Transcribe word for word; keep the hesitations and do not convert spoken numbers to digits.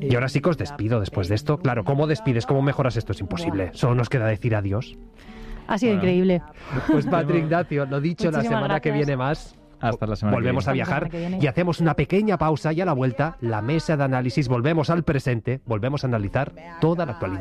Y ahora sí que os despido después de esto. Claro, ¿cómo despides? ¿Cómo mejoras esto? Es imposible. Solo nos queda decir adiós. Ha sido Bueno. increíble. Pues Patrick Ignacio, lo dicho, la Muchísimas semana que gracias. viene más. Hasta la semana Volvemos que a viene. viajar Hasta la semana que viene. y hacemos una pequeña pausa y a la vuelta, la mesa de análisis, volvemos al presente, volvemos a analizar toda la actualidad.